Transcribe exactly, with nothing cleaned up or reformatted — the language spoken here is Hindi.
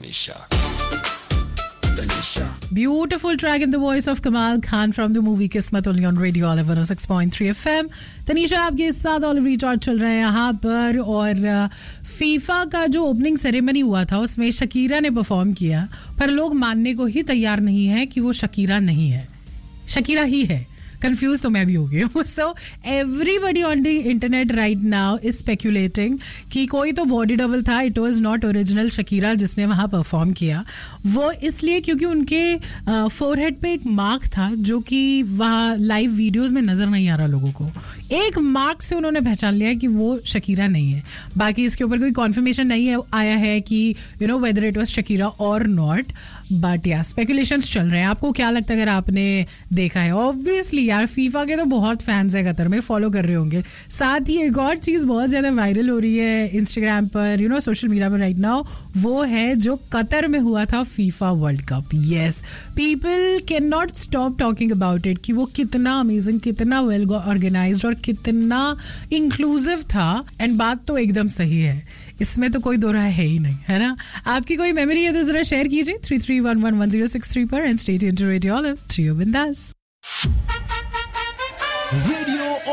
Tanisha. Tanisha. Beautiful track in the voice of Kamal Khan from the movie Kismat, only on Radio Olive one oh six point three F M. Tanisha आपके साथ ऑलिव रिचार्ड चल रहे हैं यहाँ पर और फीफा का जो ओपनिंग सेरेमनी हुआ था उसमें शकीरा ने परफॉर्म किया पर लोग मानने को ही तैयार नहीं है कि वो शकीरा नहीं है, शकीरा ही है. कंफ्यूज तो मैं भी हो गई हूँ. So everybody on the internet right now is speculating कि कोई तो बॉडी डबल था. It was not original Shakira जिसने वहाँ परफॉर्म किया. वो इसलिए क्योंकि उनके फोरहेड पे एक मार्क था जो कि वहाँ लाइव वीडियोस में नजर नहीं आ रहा लोगों को. एक मार्क से उन्होंने पहचान लिया कि वो शकीरा नहीं है. बाकी इसके ऊपर कोई कॉन्फर्मेशन नहीं है, आया है कि you know whether it was Shakira और नॉट. बट या स्पेकुलेशंस चल रहे हैं. आपको क्या लगता है अगर आपने देखा है? ऑब्वियसली यार फीफा के तो बहुत फैंस है कतर में, फॉलो कर रहे होंगे. साथ ही एक और चीज़ बहुत ज़्यादा वायरल हो रही है इंस्टाग्राम पर, यू नो सोशल मीडिया पर राइट नाउ, वो है जो कतर में हुआ था FIFA world cup. Yes, people can not stop talking about it कि वो कितना अमेजिंग, कितना वेल ऑर्गेनाइज्ड और कितना इंक्लूसिव था. एंड बात तो एकदम सही है, इसमें तो कोई दो राय है ही नहीं, है ना. आपकी कोई मेमोरी है तो जरा शेयर कीजिए three three one one one zero six three पर. And stay tuned to radio olive. जियो बिंदास. Radio